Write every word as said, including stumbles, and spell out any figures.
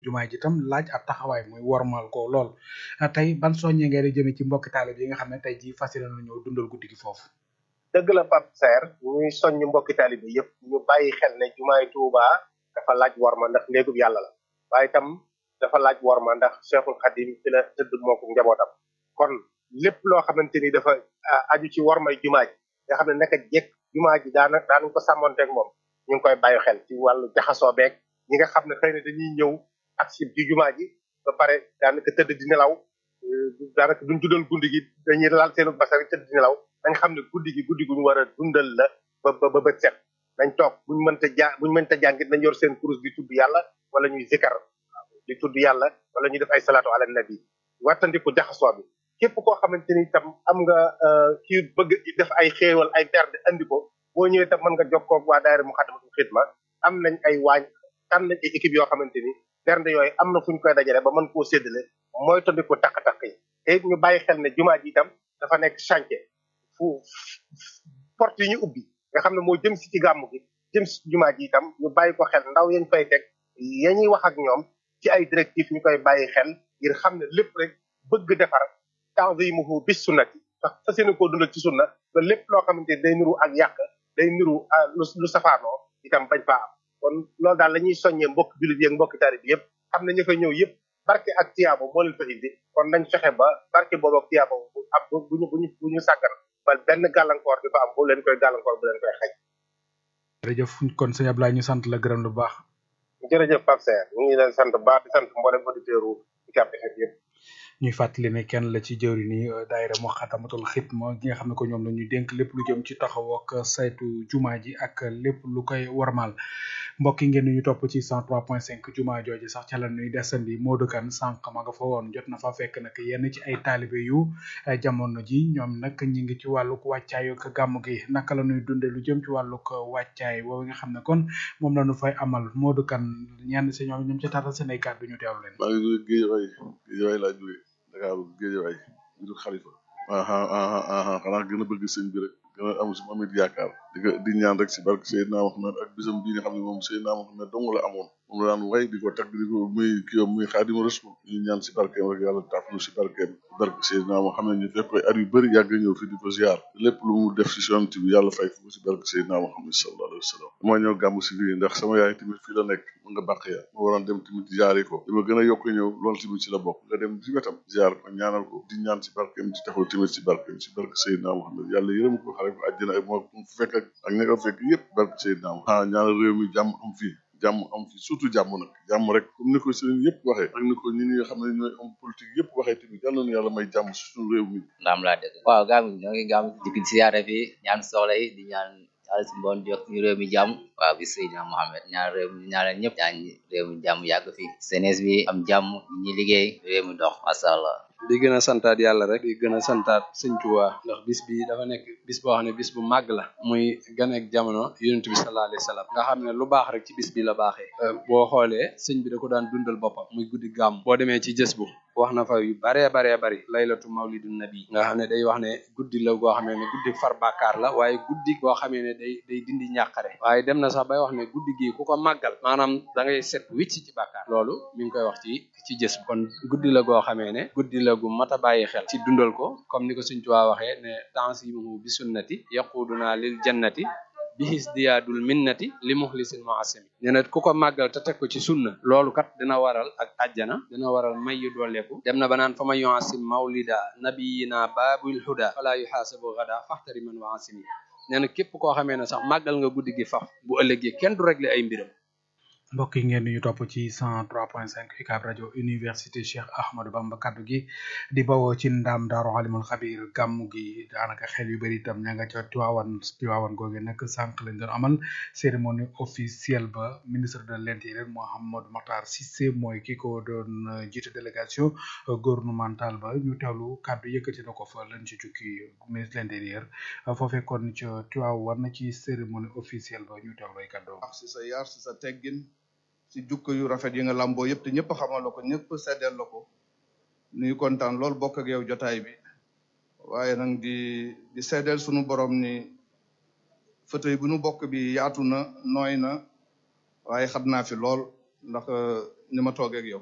jumaay ji tam laaj ab taxawaay muy wormal ko lool tey ban soññee ngay di jëme ci mbokki taalib yi nga xam ne tey jii fas yéene na ñëw dundal guddi gi foofu. dëgg la Pape Serre ñuy soññ mbokki taalibe yëpp ñu bàyyi xel ne jumaay Tuuba dafa laaj worma ndax néegub yàlla la waaye itam dafa laaj worma ndax Cheikhul Khadim ci la tëdd moo ko njabootam kon lépp loo xamante ni dafa aju ci wormay jumaa ji nga xam ne naka jekk jumaa ji daana daanañ ko sàmmonteeg moom ñu ngi koy bàyyi xel ci wàllu jaxasoo beeg ñi nga xam ne xëy na dañuy ñëw ak si ci jumaa ji ba pare daanaka tëdd di nelaw daanaka duñ tuddal guddi gi dañuy laal seenu basari tëdd di nelaw dañ xam ne guddi gi guddi gu ñu war a dundal la ba ba ba bët set nañ toog buñ mënta ja buñ mënta jàngit nañ yor seen kurus di tudd yàlla wala ñuy zikar di tudd yàlla wala ñuy def ay salaatu ala nabi wattandiku jaxasoo bi képp koo xamante ni itam am nga kii bëgg def ay xéewal ay berde andi ko boo ñëwee itam mën nga jokkoo ak waa daayira Muxaddamatul Xidma am nañ ay waañ am nañ ay équipe yoo xamante ni berde yooyu am na fu ñu koy dajale ba mën koo séddale mooy tandiku takk-takk yi te it ñu bàyyi xel ne jumaa ji itam dafa nekk chantier fu porte yi ñu ubbi nga xam ne moo jëm si ci gàmmu gi jëm si jumaa ji itam ñu bàyyi ko xel ndaw yañ fay teg ya ñuy wax ak ñoom ci ay directive ñu koy bàyyi xel ngir xam ne lépp rek bëgg defar tanzimuhu bis sunnati ndax fas yéene koo dundal ci sunna ba lépp loo xamante day niru ak yàq day niru lu safaanoo itam bañ faa am kon loolu daal la ñuy soññee mbokk jullit yi ak mbokki taalibe bi yëpp xam ne ñu fay ñëw yëpp barke ak tiyaabo moo leen fa indi kon nañ fexe ba barke boobu ak tiyaabo bu am bu ñu bu ñu bu ñu sàggan ba benn gàllankoor di fa am bu leen koy gàllankoor bu leen koy xaj. jërëjëf kon sëñ Ablaye ñu sant la gërëm lu baax. jërëjëf Pape Serre ñu ngi leen sant baax di sant mboolem auditeurs u Ucab F M yëpp. ñuy fàttali ne kenn la ci jëwri ni daayira Muxaddamatul Xidma gi nga xam ne ko ñoom la ñuy dénk lépp lu jëm ci taxaw ak saytu jumaa ji ak lépp lu koy warmal mbokk yi ngeen ñu topp ci cent trois point cinq jumaa jooju sax ca la ñuy desandi Modou Kane sànq ma nga fa woon jot na fa fekk nag yenn ci ay taalibe yu jamono ji ñoom nag ñi ngi ci wàllug wàccaayu ak gàmm gi naka la ñuy dunde lu jëm ci wàllug wàccaay boobu nga xam ne kon moom la ñu fay amal Modou Kane ñenn si ñoom ñoom ci taatal seen ay kàddu ñu teewlu leen. maa ngi jóge Géejawaay Géejawaay laa jóge Dakar Géejawaay bidu xalifa aha aha aha xanaa gën a bëgg sëñ bi rek gën a am si amit yaakaar di ko di ñaan rek si barke Seydina Muhammad ak bisam bii nga xam ne moom Seydina Muhammad dong la amoon moom la daan way di ko tag di ko muy kii muy Xaadimu Rasuul ñu ñaan si barkeem rek yàlla tàfnu si barkeem barke Seydina Muhammad ñu fekk koy at yu bëri yàgg ñëw fi di ko ziar lépp lu mu def si yonent bi yàlla fay ko si barke Seydina Muhammad sallallahu alayhi wa sallam moo ñëw gàmm si fii ndax sama yaay tamit fii la nekk mu nga bàq ya ma waroon dem tamit ziari ko dama gën a yokk ñëw loolu tamit si la bokk nga dem si wetam ziar ko ñaanal ko di ñaan si barkeem ci taxul tamit si barkeem si barke Seydina Muhammad yàlla yërëm ko xare ko àjjana ak moo fekk ak ak ña ko fekk yëpp barke Seydina Muhammad ah ñaanal réew mi jàmm am fii jàmm am fi surtout jàmm nag jàmm rek comme ni ko sëriñ yëpp waxee ak ni ko ñi nga xam ne ñooy am politique yëpp waxee tamit yàlla na yàlla may jàmm si suñu réew mi ndaam laa dëgg waaw gaam ñoo ngi gaam dikk siyaare fi ñaan soxla yi di ñaan yàlla si mboon jox ñu réew mi jàmm waaw bi Seydina Mohamed ñaan réew mi ñaanal ñëpp ñaan réew mi jàmm yàgg fi senes bi am jàmm ñi liggéey réew mi dox masha Allah di gën a santaat yàlla rek di gën a santaat sëñ Tuubaa ndax bis bi dafa nekk bis boo xam ne bis bu màgg la muy gan ak jamono yonent bi sallallahu alayhi wa sallam nga xam ne lu baax rek ci bis bi la baaxee boo xoolee sëñ bi da ko daan dundal boppam muy guddi gàmm boo demee ci jës bu wax na fa yu baree baree bari laylatu mawlidun nabi nga xam ne day wax ne guddi la goo xamee ne guddi far bàkkaar la waaye guddi goo xamee ne day day dindi ñàqare waaye dem na sax bay wax ne guddi gi ku ko màggal maanaam da ngay set wicc ci bàkkaar loolu mi ngi koy wax ci ci jës bu kon guddi la goo xamee ne guddi la gu mat a bàyyi xel ci dundal ko comme ni ko Sëñ Tuubaa waxee ne tansimuhu bi sunnati yaquduna lil jannati bihis diyaadul minnati li muxlisin muasimi nee na ku ko màggal te teg ko ci sunna loolu kat dina waral ak àjjana dina waral may yu dooleeku dem na ba naan fa ma yuasim mawlida nabiyina babul huda fala yuhasabu gada faxtari man waasimi nee na képp koo xamee ne sax màggal nga guddi gi faf bu ëllëgee kenn du régler ay mbiram mbokk yi ngeen ñu topp ci cent trois point cinq UCAB rajo université Cheikh Ahmadou Bamba kaddu gi di bawoo ci ndam Daaru Alimul Xabir gàmmu gi daanaka xel yu bëri itam ña nga ca Tiwaawan Tiwaawan googe nag sànq lañ doon amal cérémonie officielle ba ministre de l'intérieur Mouhamadou Makhtar Cissé mooy ki ko doon jiite délégation gouvernementale ba ñu teewlu kaddu yëkkati na ko fa lañ ci jukki ministre de l'intérieur foofee kon ca Tiwaawan ci cérémonie officielle ba ñu teewlu ay kaddu wax si sa yar si sa teggin ci jukko yu rafet yi nga lamboo yëpp te ñëpp xamal la ko ñëpp seddeel la ko nuy kontaan lool bokk ak yow jotaay bi waaye nag di di seddeel sunu borom ni fauteuil bu nu bokk bi yaatu na nooy na waaye xat naa fi lool ndax ni ma toogee ak yow